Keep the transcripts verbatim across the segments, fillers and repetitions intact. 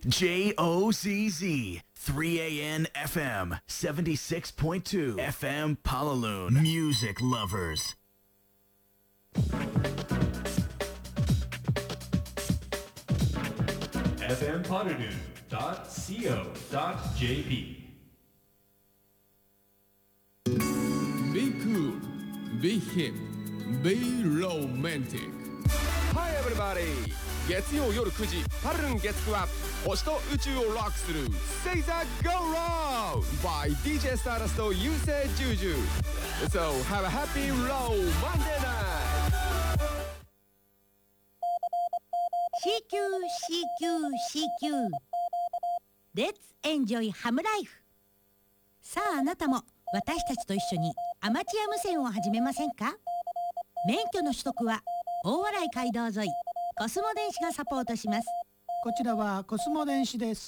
J O Z Z three A N F M seventy-six point two F M Palaloon Music Lovers エフエム Palaloon dot co dot j p Be cool, be hip, be romantic. Hi everybody! 月曜夜くじパルルン月9は星と宇宙をロックする Say that go round by ディージェー Stardust とゆうせいじゅうじゅう So have a happy low Monday night! シーキュー シーキュー シーキュー Let's enjoy Ham Life。 さああなたも私たちと一緒にアマチュア無線を始めませんか？免許の取得は大洗街道沿いコスモ電子がサポートします。 こちらはコスモ電子です。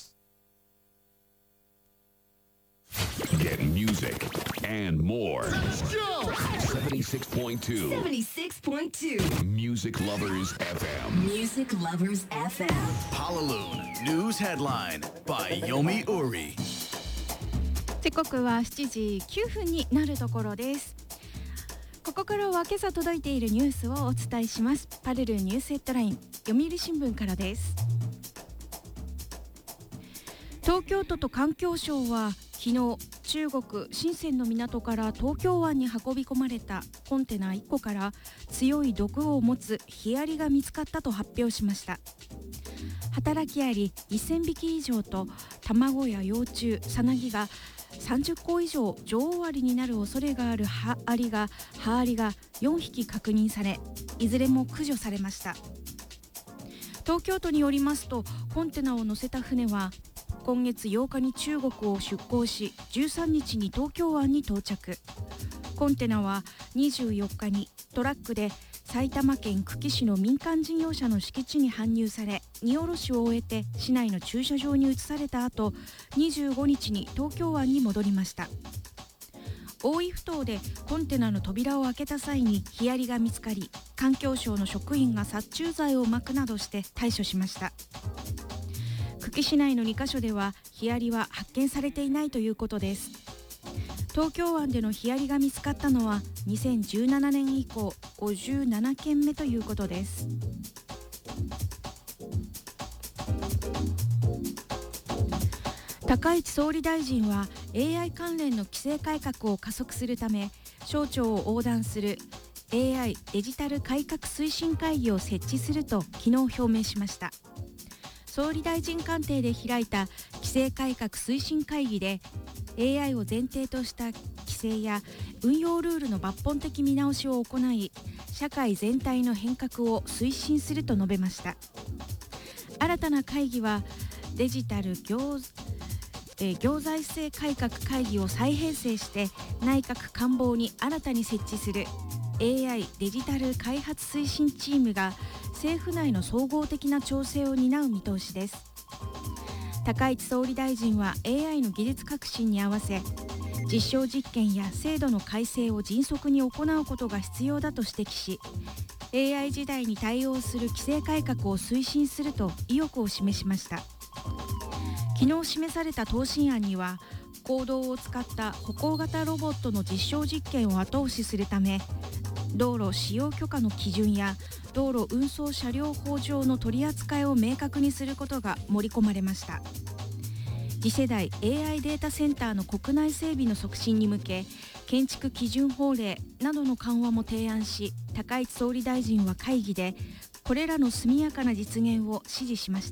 Get music and more. Let's go! seventy-six point two seventy-six point two Music Lovers エフエム Music Lovers エフエム Palaloon News Headline by Yomi Uri。 時刻はしちじきゅうふんになるところです。ここからは今朝届いているニュースをお伝えします。パルルニュースヘッドライン、読売新聞からです。東京都と環境省は昨日、中国深センの港から東京湾に運び込まれたコンテナいっこから強い毒を持つヒアリが見つかったと発表しました。働きアリせんびき以上と卵や幼虫、さなぎがさんじゅっこ以上女王アリになる恐れがあるハアリがハアリがよんひき確認され、いずれも駆除されました。東京都によりますと、コンテナを乗せた船は今月ようかに中国を出港し、じゅうさんにちに東京湾に到着。コンテナはにじゅうよっかにトラックで埼玉県久喜市の民間事業者の敷地に搬入され、荷下ろしを終えて市内の駐車場に移された後、にじゅうごにちに東京湾に戻りました。大井ふ頭でコンテナの扉を開けた際にヒアリが見つかり、環境省の職員が殺虫剤をまくなどして対処しました。久喜市内のにかしょではヒアリは発見されていないということです。東京湾でのヒアリが見つかったのはにせんじゅうななねん以降ごじゅうななけんめということです。高市総理大臣は エーアイ 関連の規制改革を加速するため、省庁を横断する エーアイ デジタル改革推進会議を設置すると昨日表明しました。総理大臣官邸で開いた規制改革推進会議で、エーアイ を前提とした規制や運用ルールの抜本的見直しを行い、社会全体の変革を推進すると述べました。新たな会議はデジタル行、えー、行財政改革会議を再編成して内閣官房に新たに設置する エーアイ デジタル開発推進チームが政府内の総合的な調整を担う見通しです。高市総理大臣は エーアイ の技術革新に合わせ、実証実験や制度の改正を迅速に行うことが必要だと指摘し、 エーアイ 時代に対応する規制改革を推進すると意欲を示しました。昨日示された答申案には、公道を使った歩行型ロボットの実証実験を後押しするため、道路使用許可の基準や道路運送車両法上の取り扱いを明確にすることが盛り込まれました。次世代 エーアイ データセンターの国内整備の促進に向け、建築基準法令などの緩和も提案し、高市総理大臣は会議でこれらの速やかな実現を指示しました。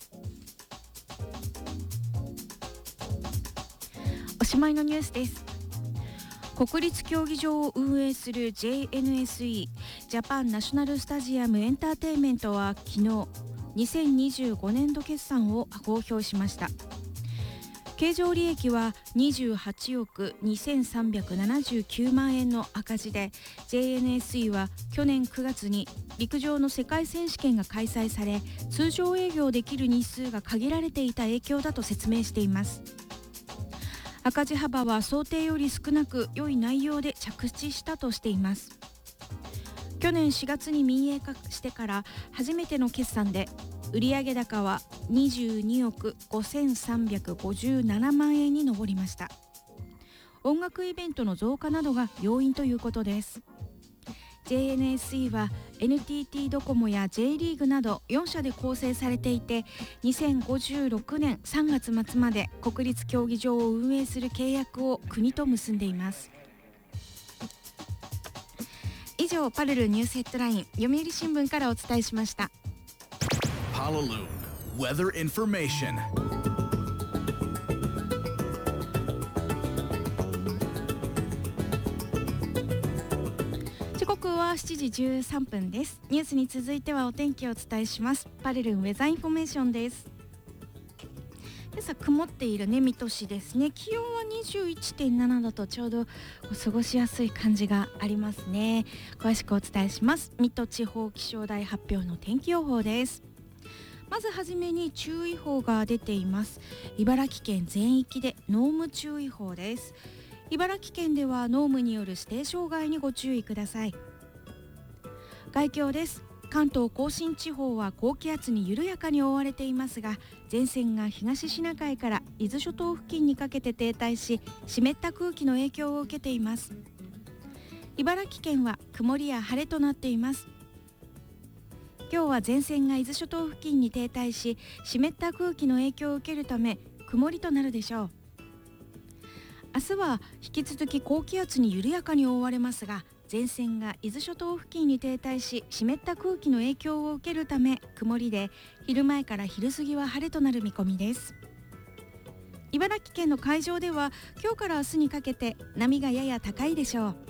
おしまいのニュースです。国立競技場を運営する ジェイエヌエスイー ジャパンナショナルスタジアムエンターテインメントは昨日にせんにじゅうごねんど決算を公表しました。経常利益はにじゅうはちおくにせんさんびゃくななじゅうきゅうまんえんの赤字で、 ジェイエヌエスイー は去年くがつに陸上の世界選手権が開催され、通常営業できる日数が限られていた影響だと説明しています。赤字幅は想定より少なく良い内容で着地したとしています。去年しがつに民営化してから初めての決算で、 売上高はにじゅうにおくごせんさんびゃくごじゅうななまんえんに上りました。音楽イベントの増加などが要因ということです。 ジェイエヌエスイー は エヌティーティー ドコモや J リーグなどよんしゃで構成されていて、にせんごじゅうろくねんさんがつまつまで国立競技場を運営する契約を国と結んでいます。以上、パルルニュースヘッドライン読売新聞からお伝えしました。 Palaloon Weather Information。 時刻はしちじじゅうさんぷんです。ニュースに続いてはお天気をお伝えします。パルルンウェザーインフォメーションです。今朝曇っているね水戸市ですね。気温は にじゅういってんななどとちょうど過ごしやすい感じがありますね。詳しくお伝えします。水戸地方気象台発表の天気予報です。まずはじめに注意報が出ています。茨城県全域で濃霧注意報です。茨城県では濃霧による視程障害にご注意ください。概況です。関東甲信地方は高気圧に緩やかに覆われていますが、前線が東シナ海から伊豆諸島付近にかけて停滞し、湿った空気の影響を受けています。茨城県は曇りや晴れとなっています。今日は前線が伊豆諸島付近に停滞し、湿った空気の影響を受けるため曇りとなるでしょう。明日は引き続き高気圧に緩やかに覆われますが、前線が伊豆諸島付近に停滞し、湿った空気の影響を受けるため曇りで、昼前から昼過ぎは晴れとなる見込みです。茨城県の海上では今日から明日にかけて波がやや高いでしょう。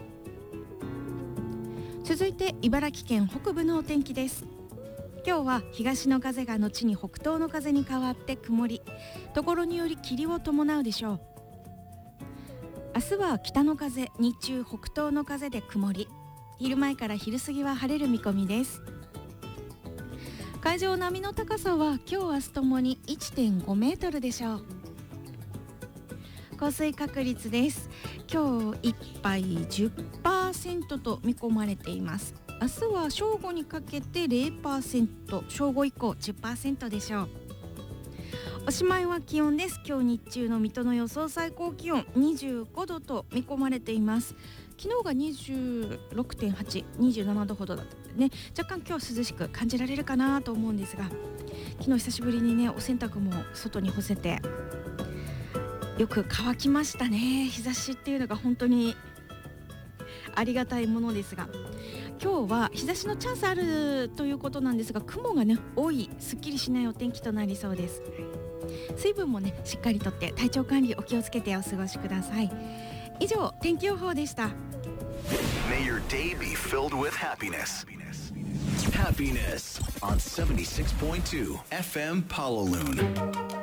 続いて茨城県北部のお天気です。今日は東の風が後に北東の風に変わって曇り、ところにより霧を伴うでしょう。明日は北の風、日中北東の風で曇り、昼前から昼過ぎは晴れる見込みです。海上波の高さは今日明日ともに いってんごメートルでしょう。降水確率です。今日いっぱい じゅっパーセント と見込まれています。明日は正午にかけて ゼロパーセント、正午以降 じゅっパーセント でしょう。おしまいは気温です。今日日中の水戸の予想最高気温にじゅうごどと見込まれています。昨日が にじゅうろくてんはち、にじゅうななどほどだったのでね、若干今日涼しく感じられるかなと思うんですが、昨日久しぶりにねお洗濯も外に干せてよく乾きましたね。日差しっていうのが本当にありがたいものですが、今日は日差しのチャンスあるということなんですが、雲がね多いすっきりしないお天気となりそうです。水分もねしっかりとって体調管理お気をつけてお過ごしください。以上、天気予報でした。 May your day be filled with happiness. Happiness on seventy-six point two エフエム Palaloon.